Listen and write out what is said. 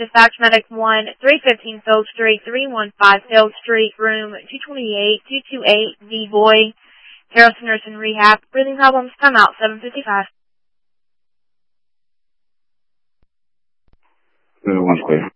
Dispatch Medic 1, 315 Field Street, 315 Field Street, room 228, 228, D-Boy, Harrelson Nursing Rehab. Breathing problems, come out, 755. One's clear.